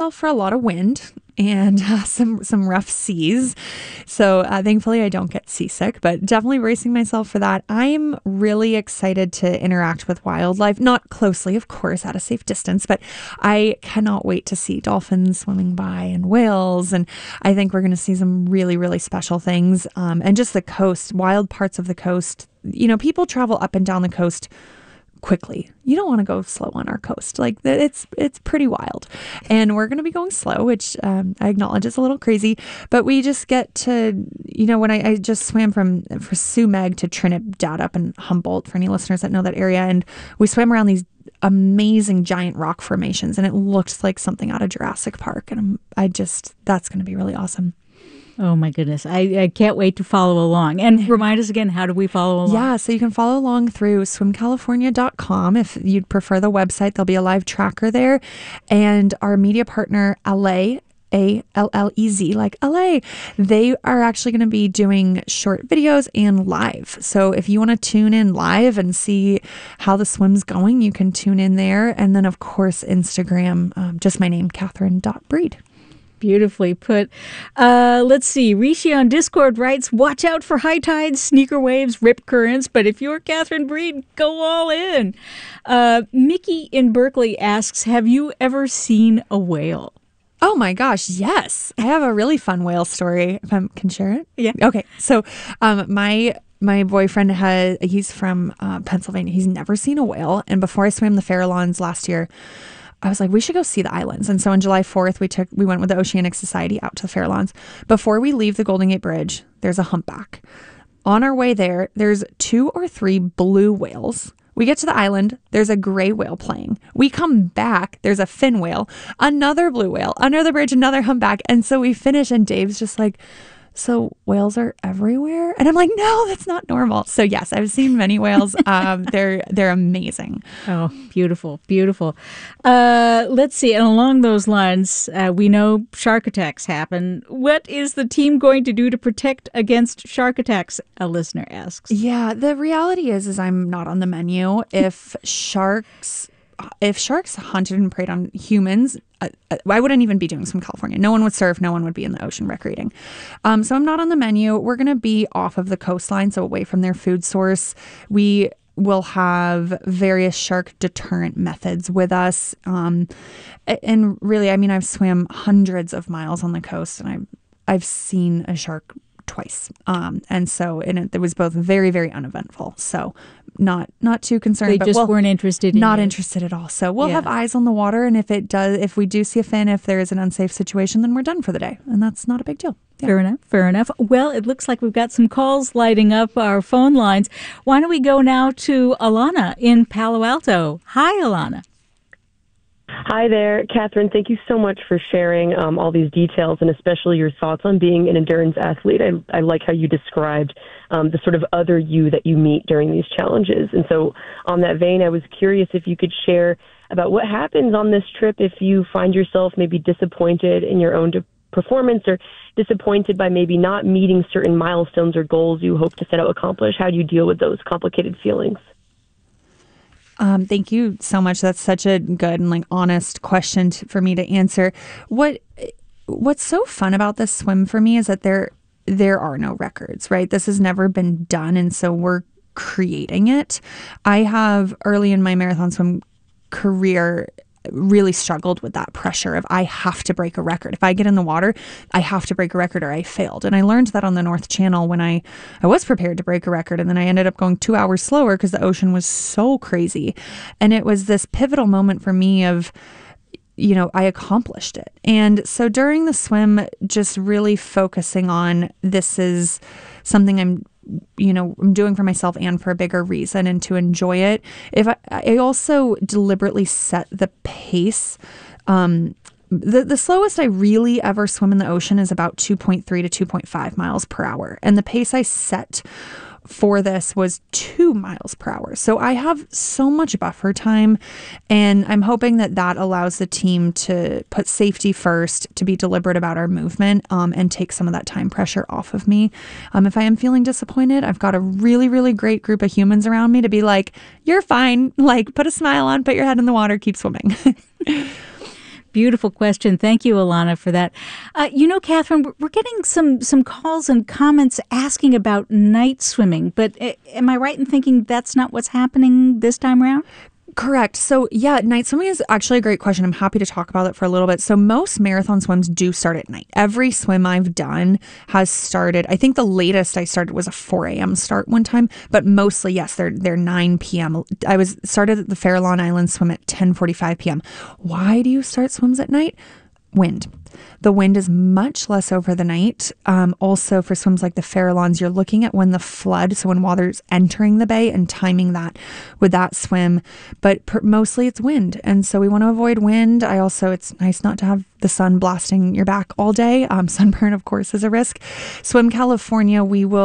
myself for a lot of wind and some rough seas. So thankfully I don't get seasick, but definitely bracing myself for that. I'm really excited to interact with wildlife, not closely, of course, at a safe distance, but I cannot wait to see dolphins swimming by and whales. And I think we're going to see some really, really special things. And just the coast, wild parts of the coast. You know, people travel up and down the coast quickly. You don't want to go slow on our coast. Like it's pretty wild, and we're going to be going slow, which I acknowledge is a little crazy, but we just get to, you know, when I just swam for Sumeg to Trinidad up in Humboldt, for any listeners that know that area, and we swam around these amazing giant rock formations, and it looks like something out of Jurassic Park, and that's going to be really awesome. Oh, my goodness. I can't wait to follow along. And remind us again, how do we follow along? Yeah, so you can follow along through swimcalifornia.com. If you'd prefer the website, there'll be a live tracker there. And our media partner, LA, ALLEZ, like LA, they are actually going to be doing short videos and live. So if you want to tune in live and see how the swim's going, you can tune in there. And then, of course, Instagram, just my name, Catherine.Breed. Beautifully put. Let's see. Rishi on Discord writes, watch out for high tides, sneaker waves, rip currents, but if you're Catherine Breed, go all in. Mickey in Berkeley asks, have you ever seen a whale? Oh my gosh, yes. I have a really fun whale story, if I can share it. Yeah. Okay, so my boyfriend he's from Pennsylvania. He's never seen a whale. And before I swam the Farallones last year, I was like, we should go see the islands. And so on July 4th, we went with the Oceanic Society out to the Farallones. Before we leave the Golden Gate Bridge, there's a humpback. On our way there, there's 2 or 3 blue whales. We get to the island, there's a gray whale playing. We come back, there's a fin whale, another blue whale, under the bridge, another humpback. And so we finish, and Dave's just like, so whales are everywhere? And I'm like, no, that's not normal. So yes, I've seen many whales. They're amazing. Oh, beautiful, beautiful. Let's see. And along those lines, we know shark attacks happen. What is the team going to do to protect against shark attacks? A listener asks. Yeah, the reality is I'm not on the menu. If sharks hunted and preyed on humans, I wouldn't even be doing Swim California. No one would surf. No one would be in the ocean recreating. So I'm not on the menu. We're going to be off of the coastline, so away from their food source. We will have various shark deterrent methods with us. And really, I mean, I've swam hundreds of miles on the coast, and I've seen a shark twice. And so it was both very, very uneventful. So not too concerned. They just weren't interested in Not you. interested at all. So we'll have eyes on the water. And if we do see a fin, if there is an unsafe situation, then we're done for the day. And that's not a big deal. Yeah. Fair enough. Well, it looks like we've got some calls lighting up our phone lines. Why don't we go now to Alana in Palo Alto? Hi, Alana. Hi there, Catherine. Thank you so much for sharing all these details, and especially your thoughts on being an endurance athlete. I like how you described the sort of other you that you meet during these challenges. And so on that vein, I was curious if you could share about what happens on this trip if you find yourself maybe disappointed in your own performance, or disappointed by maybe not meeting certain milestones or goals you hope to set out to accomplish. How do you deal with those complicated feelings? Thank you so much. That's such a good and honest question for me to answer. What's so fun about this swim for me is that there are no records, right? This has never been done, and so we're creating it. I have early in my marathon swim career really struggled with that pressure of I have to break a record. If I get in the water, I have to break a record or I failed. And I learned that on the North Channel when I was prepared to break a record, and then I ended up going 2 hours slower because the ocean was so crazy. And it was this pivotal moment for me of, I accomplished it. And so during the swim, just really focusing on this is something I'm doing for myself and for a bigger reason and to enjoy it. If I also deliberately set the pace. The slowest I really ever swim in the ocean is about 2.3 to 2.5 miles per hour. And the pace I set for this was 2 miles per hour. So I have so much buffer time, and I'm hoping that allows the team to put safety first, to be deliberate about our movement, and take some of that time pressure off of me. If I am feeling disappointed, I've got a really, really great group of humans around me to be like, you're fine. Put a smile on, put your head in the water, keep swimming. Beautiful question. Thank you, Alana, for that. Catherine, we're getting some calls and comments asking about night swimming, but am I right in thinking that's not what's happening this time around? Correct. So yeah, night swimming is actually a great question. I'm happy to talk about it for a little bit. So most marathon swims do start at night. Every swim I've done has started. I think the latest I started was a 4 a.m. start one time, but mostly, yes, they're 9 p.m. I started at the Farallon Island swim at 10:45 p.m. Why do you start swims at night? Wind. The wind is much less over the night. Also, for swims like the Farallons, you're looking at when the flood, so when water's entering the bay, and timing that with that swim. But mostly it's wind. And so we want to avoid wind. It's nice not to have the sun blasting your back all day. Sunburn, of course, is a risk. Swim California, we will